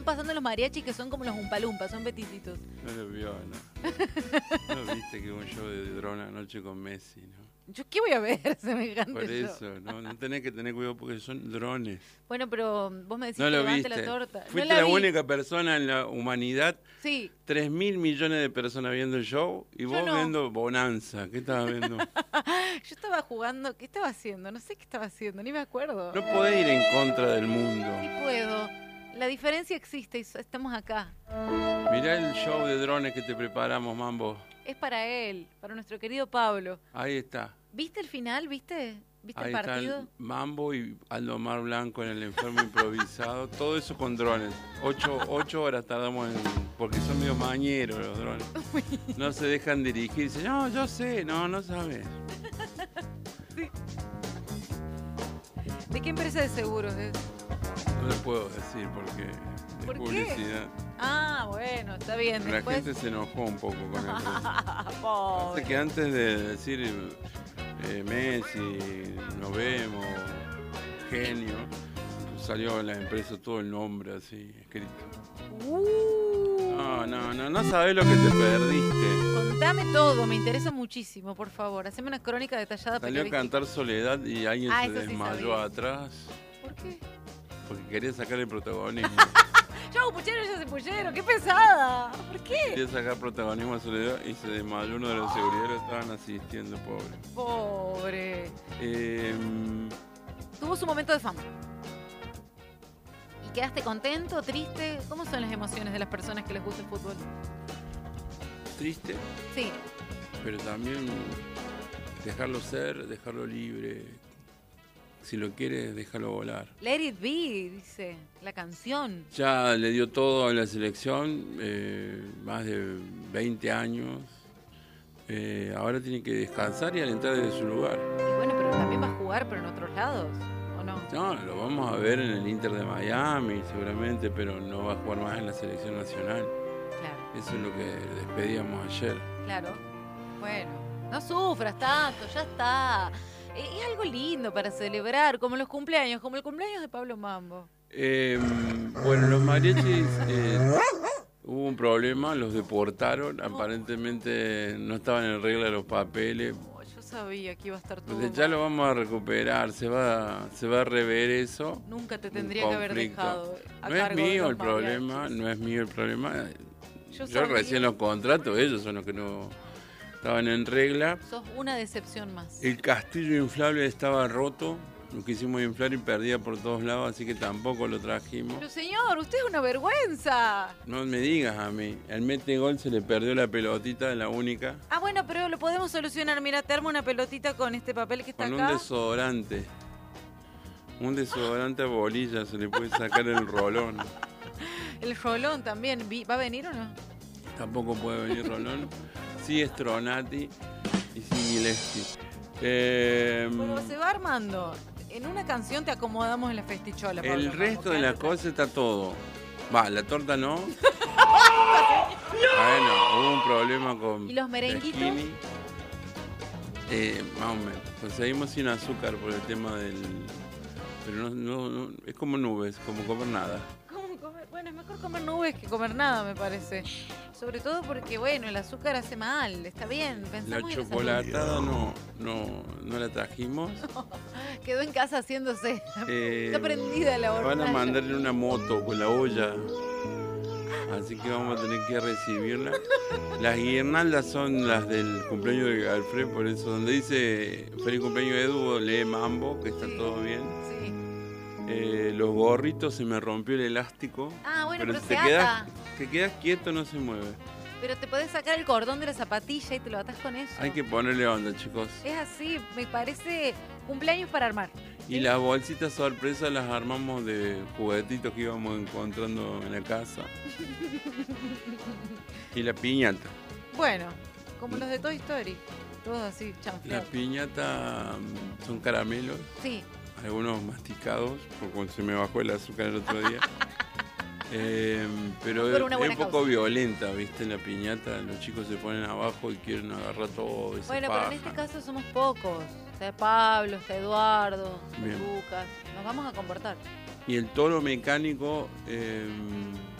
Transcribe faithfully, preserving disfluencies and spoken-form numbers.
pasando los mariachis que son como los umpalumpas, son petititos. No lo vio, no. No viste que hubo un show de dron anoche con Messi, ¿no? ¿Yo qué voy a ver semejante Por show? eso, no, no tenés que tener cuidado porque son drones. Bueno, pero vos me decís No que lo levante viste. la torta. Fuiste no la, la vi. única persona en la humanidad. Sí. Tres mil millones de personas viendo el show y Yo vos no. viendo Bonanza. ¿Qué estabas viendo? Yo estaba jugando, ¿qué estaba haciendo? No sé qué estaba haciendo, ni me acuerdo. No podés ir en contra del mundo. Sí puedo. La diferencia existe y estamos acá. Mirá el show de drones que te preparamos, Mambo. Es para él, para nuestro querido Pablo. Ahí está. ¿Viste el final? ¿Viste? ¿Viste Ahí el partido? está el Mambo y Aldo Mar Blanco en el enfermo improvisado. Todo eso con drones. Ocho, ocho horas tardamos en... Porque son medio mañeros los drones. No se dejan dirigir. Dicen, no, yo sé. No, no sabes. Sí. ¿De qué empresa de seguros es? No le puedo decir porque es ¿Por qué? publicidad. Ah, bueno, está bien. La Después... gente se enojó un poco con eso. Pobre. Hace que antes de decir eh, Messi, nos vemos, genio, salió en la empresa todo el nombre así escrito. Uh. No, no, no, no sabés lo que te perdiste. Contame todo, me interesa muchísimo, por favor. Haceme una crónica detallada. Salió a periodística. cantar Soledad y alguien Ah, se eso sí desmayó sabía. atrás ¿Por qué? porque quería sacar el protagonismo. Yo hago puchero, yo soy puchero, qué pesada. ¿Por qué? Quería sacar protagonismo a Soledad y se desmayó uno de los seguridades, lo estaban asistiendo, pobre. Pobre. Eh, Tuvo su momento de fama. ¿Y quedaste contento, triste? ¿Cómo son las emociones de las personas que les gusta el fútbol? triste, Sí. pero también dejarlo ser, dejarlo libre. Si lo quieres, déjalo volar. Let it be, dice la canción. Ya le dio todo a la selección, eh, más de veinte años. Eh, ahora tiene que descansar y alentar desde su lugar. Y bueno, pero también va a jugar, pero en otros lados, ¿o no? No, lo vamos a ver en el Inter de Miami seguramente, pero no va a jugar más en la selección nacional. Claro, Eso es lo que despedíamos ayer. claro. Bueno, no sufras tanto, ya está. Eh, Es algo lindo para celebrar, como los cumpleaños, como el cumpleaños de Pablo Mambo. Eh, bueno, los mariachis, eh, hubo un problema, los deportaron, aparentemente no estaban en regla los papeles. Oh, yo sabía que iba a estar todo Entonces ya mal. lo vamos a recuperar, se va, se va a rever eso. Nunca te un tendría que haber conflicto. dejado a No es cargo de mío los el problema, mariachis. no es mío el problema. Yo Yo sabía. recién los contrato, ellos son los que no estaban en regla. Sos una decepción más. El castillo inflable estaba roto, lo quisimos inflar y perdía por todos lados, así que tampoco lo trajimos. Pero señor, usted es una vergüenza. No me digas a mí, al mete gol se le perdió la pelotita, la única, Ah, bueno, pero lo podemos solucionar. Mira, te armo una pelotita con este papel que está con un acá. desodorante. Un desodorante a bolilla, se le puede sacar el rolón. El rolón también. Vi- ¿Va a venir o no? Tampoco puede venir rolón. Sí es Tronati y sí Gillespie. Eh, Bueno, se va armando. En una canción te acomodamos en la festichola. Pablo el Mambo, resto de las quédate cosas está todo. Va, la torta no. Bueno, hubo un problema con ¿Y los merenguitos? la skinny. Eh, más o menos. Conseguimos sin azúcar por el tema del... Pero no, no, no- es como nubes, como comer nada. ¿Cómo comer? Bueno, es mejor comer nubes que comer nada, me parece. Sobre todo porque, bueno, el azúcar hace mal. Está bien, La pensamos en la chocolatada no, no, no la trajimos. salud. Quedó en casa haciéndose. Eh, Está prendida la Van a hornalla. mandarle una moto con la olla. Así que vamos a tener que recibirla. Las guirnaldas son las del cumpleaños de Alfred, por eso donde dice feliz cumpleaños Edu, lee Mambo, que está Sí. todo bien. Sí. Eh, los gorritos, se me rompió el elástico. Ah, bueno, pero, si se te quedas, ata. te quedas quieto, no se mueve. Pero te podés sacar el cordón de la zapatilla y te lo atás con eso. Hay que ponerle onda, chicos. Es así, me parece cumpleaños para armar. Y las bolsitas sorpresas las armamos de juguetitos que íbamos encontrando en la casa. Y la piñata. Bueno, como los de Toy Story. Todos así, La chanflados. piñata mm, son caramelos, Sí. algunos masticados, porque cuando se me bajó el azúcar el otro día. Eh, pero Por es, una es buena un poco causa. violenta, ¿viste? La piñata, los chicos se ponen abajo y quieren agarrar todo y se Bueno, pero en este fajan. caso somos pocos. Está Pablo, está Eduardo, está Bien. Lucas. Nos vamos a comportar. Y el toro mecánico, eh,